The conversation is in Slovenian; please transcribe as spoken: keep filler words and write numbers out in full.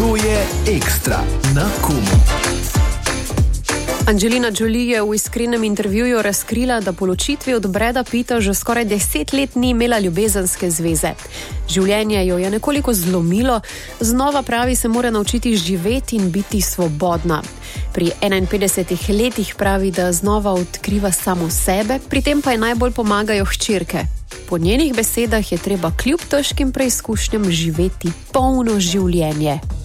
To je Ekstra na Komu. Angelina Jolie je v iskrenem intervjuju razkrila, da po ločitvi od Brada Pitta že skoraj deset let ni imela ljubezenske zveze. Življenje jo je nekoliko zlomilo, znova pravi se mora naučiti živeti in biti svobodna. Pri enainpetdesetih letih pravi, da znova odkriva samo sebe, pri tem pa je najbolj pomagajo hčerke. Po njenih besedah je treba kljub težkim preizkušnjam živeti polno življenje.